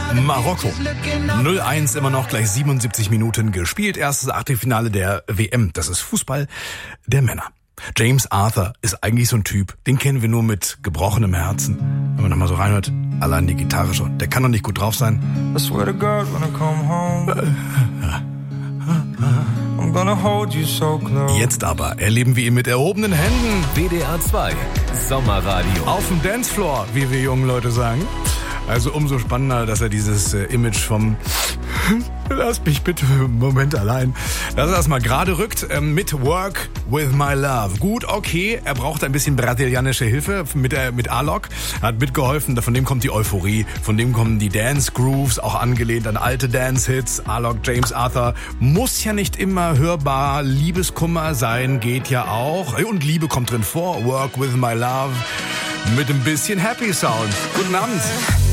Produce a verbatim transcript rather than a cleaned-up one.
Marokko. null eins immer noch, gleich siebenundsiebzig Minuten gespielt. Erstes Achtelfinale der W M. Das ist Fußball der Männer. James Arthur ist eigentlich so ein Typ, den kennen wir nur mit gebrochenem Herzen. Wenn man nochmal so reinhört, allein die Gitarre schon. Der kann doch nicht gut drauf sein. I swear to God, when I come home. I'm gonna hold you so close. Jetzt aber erleben wir ihn mit erhobenen Händen. W D R zwei Sommerradio. Auf dem Dancefloor, wie wir jungen Leute sagen. Also umso spannender, dass er dieses äh, Image vom lass mich bitte einen Moment allein, dass er das mal gerade rückt ähm, mit Work with My Love. Gut, okay, er braucht ein bisschen brasilianische Hilfe mit, äh, mit Alok, er hat mitgeholfen, von dem kommt die Euphorie, von dem kommen die Dance Grooves, auch angelehnt an alte Dance-Hits. Alok, James Arthur, muss ja nicht immer hörbar, Liebeskummer sein, geht ja auch. Und Liebe kommt drin vor, Work with My Love mit ein bisschen Happy Sound. Guten Abend.